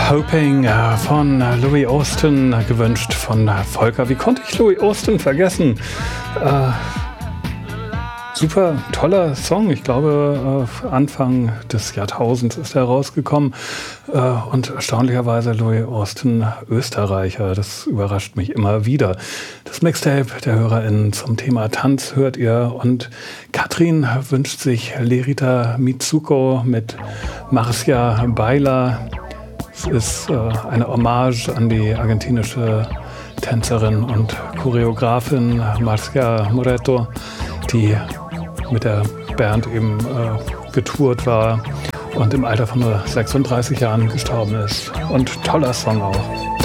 Hoping von Louis Austin, gewünscht von Volker. Wie konnte ich Louis Austin vergessen? Super toller Song. Ich glaube, Anfang des Jahrtausends ist er rausgekommen. Und erstaunlicherweise Louis Austin Österreicher. Das überrascht mich immer wieder. Das Mixtape der HörerInnen zum Thema Tanz hört ihr. Und Katrin wünscht sich Lerita Mitsuko mit Marcia Baila. Es ist eine Hommage an die argentinische Tänzerin und Choreografin Marcia Moretto, die mit der Band eben getourt war und im Alter von nur 36 Jahren gestorben ist. Und toller Song auch.